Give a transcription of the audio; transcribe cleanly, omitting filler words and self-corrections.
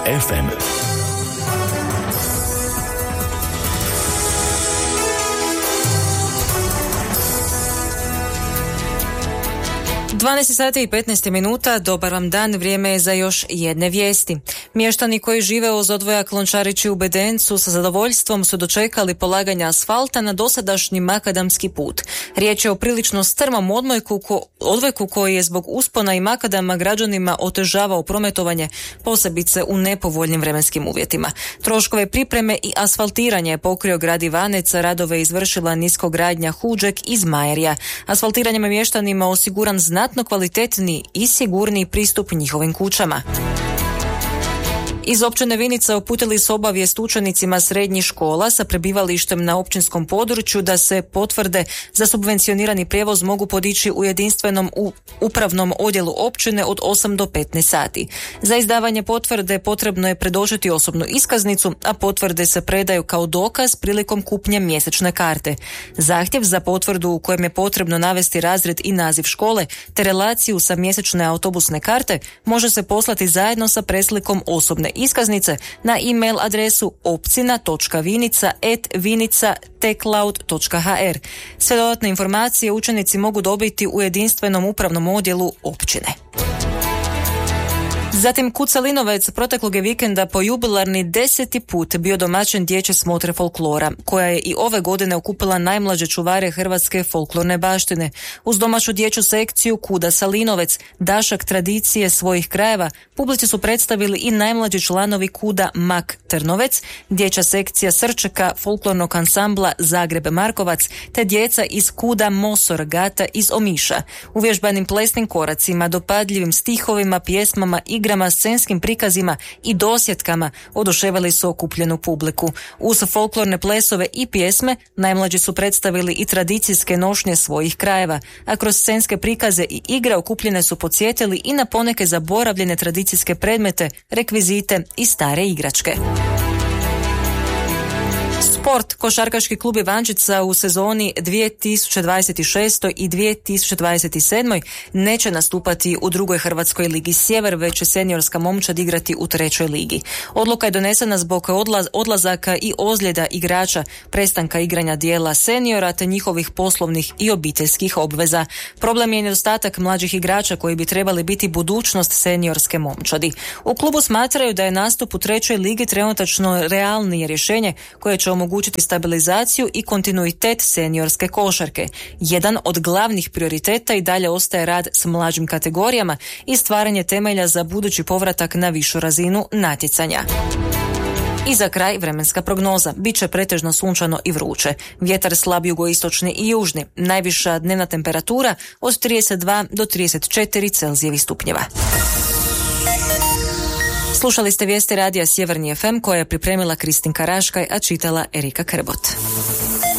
FM. 12 sati i 15 minuta, dobar vam dan, vrijeme je za još jedne vijesti. Mještani koji žive uz odvojak Klončarići u Bedencu sa zadovoljstvom su dočekali polaganje asfalta na dosadašnji makadamski put. Riječ je o prilično strmom odvojku koji je zbog uspona i makadama građanima otežavao prometovanje, posebice u nepovoljnim vremenskim uvjetima. Troškove pripreme i asfaltiranje je pokrio grad Ivanec, radove izvršila niskogradnja Huđek iz Majerja. Asfaltiranjem je mještanima osiguran znatno kvalitetniji i sigurniji pristup njihovim kućama. Iz općine Vinica uputili su obavijest učenicima srednjih škola sa prebivalištem na općinskom području da se potvrde za subvencionirani prijevoz mogu podići u jedinstvenom upravnom odjelu općine od 8 do 15 sati. Za izdavanje potvrde potrebno je predočiti osobnu iskaznicu, a potvrde se predaju kao dokaz prilikom kupnje mjesečne karte. Zahtjev za potvrdu u kojem je potrebno navesti razred i naziv škole te relaciju sa mjesečne autobusne karte može se poslati zajedno sa preslikom osobne iskaznice na e-mail adresu opcina.vinica@vinica.tcloud.hr. Sve dodatne informacije učenici mogu dobiti u jedinstvenom upravnom odjelu općine. Zatim Kucalinovec proteklog je vikenda po jubilarni 10. put bio domaćin dječje smotre folklora, koja je i ove godine okupila najmlađe čuvare hrvatske folklorne baštine. Uz domaću dječju sekciju Kuda Salinovec, dašak tradicije svojih krajeva, publici su predstavili i najmlađi članovi Kuda Mak Trnovec, dječja sekcija Srčeka folklornog ansambla Zagreb Markovac, te djeca iz Kuda Mosor Gata iz Omiša. Uvježbanim plesnim koracima, dopadljivim stihovima, pjesmama, igrama, scenskim prikazima i dosjetkama oduševili su okupljenu publiku. Uz folklorne plesove i pjesme najmlađi su predstavili i tradicijske nošnje svojih krajeva, a kroz scenske prikaze i igre okupljene su podsjetili i na poneke zaboravljene tradicijske predmete, rekvizite i stare igračke. Sport. Košarkaški klub Ivančica u sezoni 2026. i 2027. neće nastupati u drugoj Hrvatskoj ligi Sjever, već će seniorska momčad igrati u trećoj ligi. Odluka je donesena zbog odlazaka i ozljeda igrača, prestanka igranja dijela seniora te njihovih poslovnih i obiteljskih obveza. Problem je nedostatak mlađih igrača koji bi trebali biti budućnost seniorske momčadi. U klubu smatraju da je nastup u trećoj ligi trenutačno realnije rješenje koje će omogućiti stabilizaciju i kontinuitet seniorske košarke. Jedan od glavnih prioriteta i dalje ostaje rad s mlađim kategorijama i stvaranje temelja za budući povratak na višu razinu natjecanja. I za kraj vremenska prognoza. Biće pretežno sunčano i vruće. Vjetar slab jugoistočni i južni. Najviša dnevna temperatura od 32 do 34 Celzijevih stupnjeva. Slušali ste vijesti radija Sjeverni FM koje je pripremila Kristinka Raškaj, a čitala Erika Krbot.